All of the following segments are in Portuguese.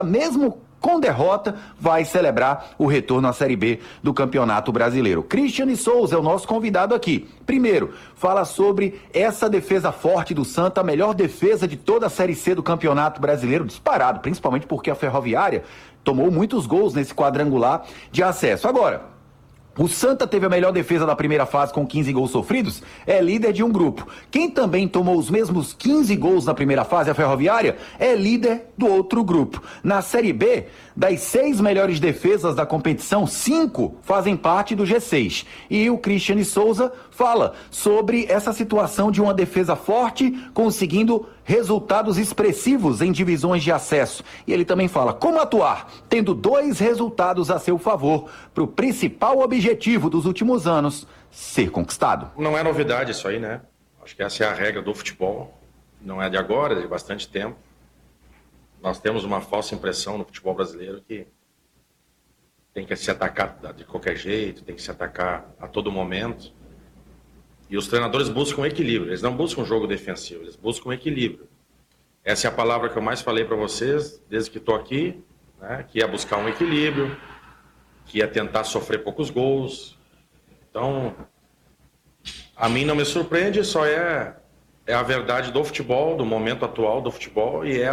mesmo com derrota, vai celebrar o retorno à Série B do Campeonato Brasileiro. Cristiane Souza é o nosso convidado aqui. Primeiro, fala sobre essa defesa forte do Santa, a melhor defesa de toda a Série C do Campeonato Brasileiro, disparado, principalmente porque a Ferroviária tomou muitos gols nesse quadrangular de acesso. Agora, o Santa teve a melhor defesa da primeira fase com 15 gols sofridos, é líder de um grupo. Quem também tomou os mesmos 15 gols na primeira fase, a Ferroviária, é líder do outro grupo. Na Série B, das 6 melhores defesas da competição, 5 fazem parte do G6. E o Cristiane Souza fala sobre essa situação de uma defesa forte, conseguindo resultados expressivos em divisões de acesso. E ele também fala como atuar, tendo 2 resultados a seu favor, para o principal objetivo dos últimos anos ser conquistado. Não é novidade isso aí, né? Acho que essa é a regra do futebol. Não é de agora, é de bastante tempo. Nós temos uma falsa impressão no futebol brasileiro que tem que se atacar de qualquer jeito, tem que se atacar a todo momento. E os treinadores buscam equilíbrio, eles não buscam jogo defensivo, eles buscam equilíbrio. Essa é a palavra que eu mais falei para vocês desde que estou aqui, né? Que é buscar um equilíbrio, que é tentar sofrer poucos gols. Então, a mim não me surpreende, só é a verdade do futebol, do momento atual do futebol, e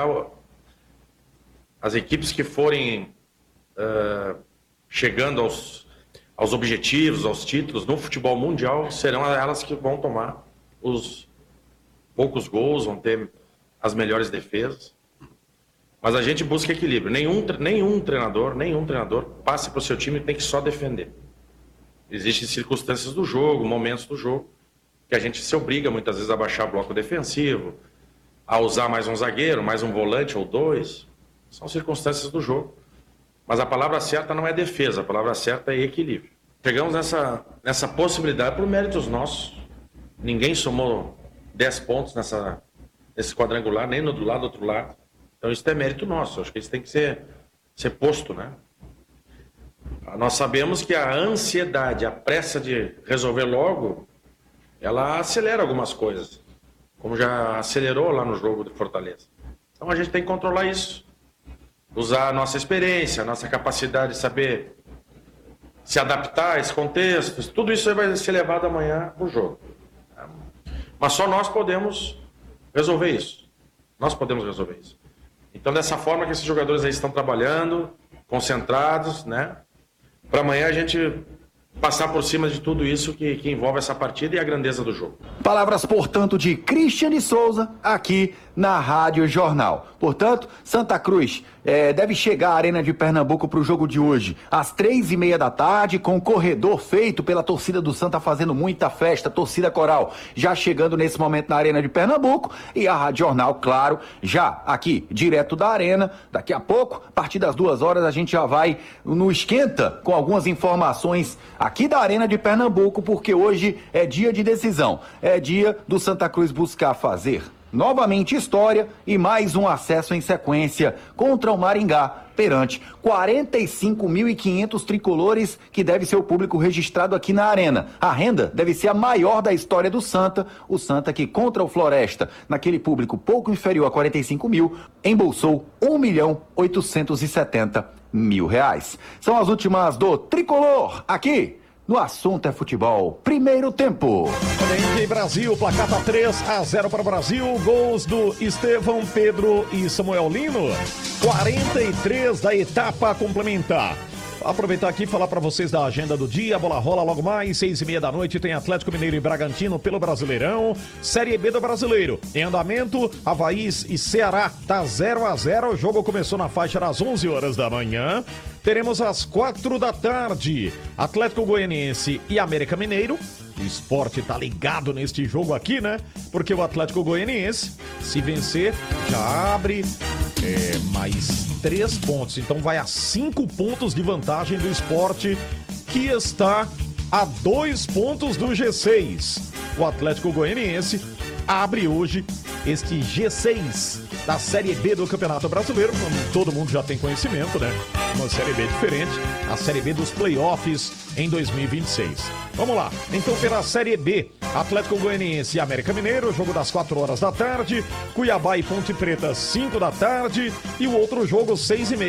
as equipes que forem chegando aos objetivos, aos títulos no futebol mundial, serão elas que vão tomar os poucos gols, vão ter as melhores defesas. Mas a gente busca equilíbrio. Nenhum treinador passe para o seu time e tem que só defender. Existem circunstâncias do jogo, momentos do jogo, que a gente se obriga muitas vezes a baixar bloco defensivo, a usar mais um zagueiro, mais um volante ou 2. São circunstâncias do jogo. Mas a palavra certa não é defesa, a palavra certa é equilíbrio. Chegamos nessa possibilidade por méritos nossos. Ninguém somou 10 pontos nesse quadrangular, nem no do lado do outro lado. Então isso é mérito nosso, acho que isso tem que ser posto, né? Nós sabemos que a ansiedade, a pressa de resolver logo, ela acelera algumas coisas, como já acelerou lá no jogo de Fortaleza. Então a gente tem que controlar isso. Usar a nossa experiência, a nossa capacidade de saber se adaptar a esse contexto, tudo isso vai ser levado amanhã no jogo. Mas só nós podemos resolver isso. Nós podemos resolver isso. Então, dessa forma que esses jogadores aí estão trabalhando, concentrados, né? Para amanhã a gente passar por cima de tudo isso que envolve essa partida e a grandeza do jogo. Palavras, portanto, de Cristiane Souza, aqui na Rádio Jornal. Portanto, Santa Cruz deve chegar à Arena de Pernambuco para o jogo de hoje, às 3h30 da tarde, com o corredor feito pela torcida do Santa fazendo muita festa, torcida coral já chegando nesse momento na Arena de Pernambuco, e a Rádio Jornal, claro, já aqui, direto da Arena. Daqui a pouco, a partir das 2h, a gente já vai no Esquenta com algumas informações aqui da Arena de Pernambuco, porque hoje é dia de decisão, é dia do Santa Cruz buscar fazer novamente história e mais um acesso em sequência contra o Maringá, perante 45.500 tricolores, que deve ser o público registrado aqui na Arena. A renda deve ser a maior da história do Santa, o Santa que contra o Floresta, naquele público pouco inferior a 45 mil, embolsou R$1.870.000. São as últimas do Tricolor, aqui no Assunto é Futebol. Primeiro tempo. Em Brasil, placar tá 3-0 para o Brasil. Gols do Estevão, Pedro e Samuel Lino. 43 da etapa complementar. Aproveitar aqui e falar para vocês da agenda do dia. A bola rola logo mais, 6h30 da noite. Tem Atlético Mineiro e Bragantino pelo Brasileirão. Série B do Brasileiro. Em andamento, Avaí e Ceará. Tá 0-0. O jogo começou na faixa das 11h da manhã. Teremos às 4 da tarde Atlético Goianiense e América Mineiro. O Sport tá ligado neste jogo aqui, né? Porque o Atlético Goianiense, se vencer, já abre mais 3 pontos. Então vai a 5 pontos de vantagem do Sport, que está a 2 pontos do G6. O Atlético Goianiense abre hoje este G6 da Série B do Campeonato Brasileiro, como todo mundo já tem conhecimento, né? Uma Série B diferente, a Série B dos playoffs em 2026. Vamos lá, então pela Série B, Atlético Goianiense e América Mineiro, jogo das 4 horas da tarde, Cuiabá e Ponte Preta, 5 da tarde, e o outro jogo, 6h30.